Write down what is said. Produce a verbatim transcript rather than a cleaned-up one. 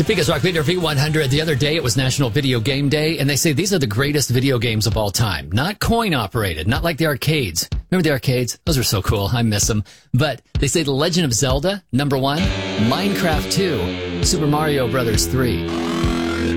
Because Rock Beater V one hundred, the other day it was National Video Game Day, and they say these are the greatest video games of all time. Not coin-operated, not like the arcades. Remember the arcades? Those were so cool. I miss them. But they say The Legend of Zelda, number one, Minecraft two, Super Mario Brothers three.